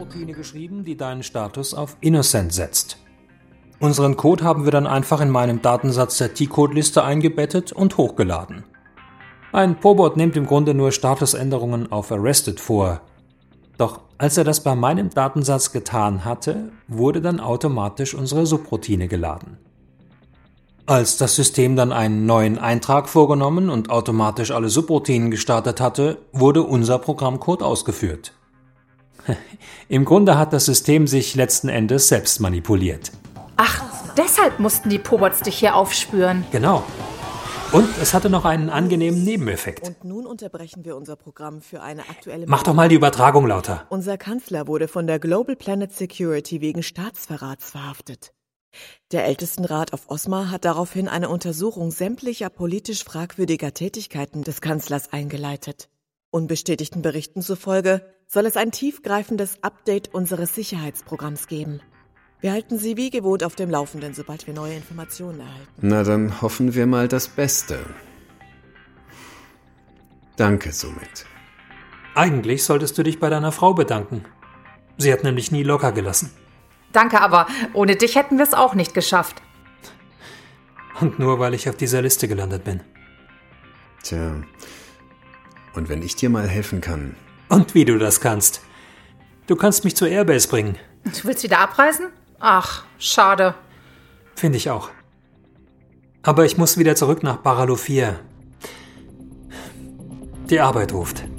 Subroutine geschrieben, die deinen Status auf Innocent setzt. Unseren Code haben wir dann einfach in meinem Datensatz der T-Code-Liste eingebettet und hochgeladen. Ein Pobot nimmt im Grunde nur Statusänderungen auf Arrested vor. Doch als er das bei meinem Datensatz getan hatte, wurde dann automatisch unsere Subroutine geladen. Als das System dann einen neuen Eintrag vorgenommen und automatisch alle Subroutinen gestartet hatte, wurde unser Programmcode ausgeführt. Im Grunde hat das System sich letzten Endes selbst manipuliert. Ach, deshalb mussten die Pobots dich hier aufspüren. Genau. Und es hatte noch einen angenehmen Nebeneffekt. Und nun unterbrechen wir unser Programm für eine aktuelle... Mach doch mal die Übertragung lauter. Unser Kanzler wurde von der Global Planet Security wegen Staatsverrats verhaftet. Der Ältestenrat auf Osma hat daraufhin eine Untersuchung sämtlicher politisch fragwürdiger Tätigkeiten des Kanzlers eingeleitet. Unbestätigten Berichten zufolge soll es ein tiefgreifendes Update unseres Sicherheitsprogramms geben. Wir halten Sie wie gewohnt auf dem Laufenden, sobald wir neue Informationen erhalten. Na, dann hoffen wir mal das Beste. Danke, Sumit. Eigentlich solltest du dich bei deiner Frau bedanken. Sie hat nämlich nie locker gelassen. Danke, aber ohne dich hätten wir es auch nicht geschafft. Und nur weil ich auf dieser Liste gelandet bin. Tja, und wenn ich dir mal helfen kann... Und wie du das kannst. Du kannst mich zur Airbase bringen. Du willst wieder abreisen? Ach, schade. Finde ich auch. Aber ich muss wieder zurück nach Baralo 4. Die Arbeit ruft.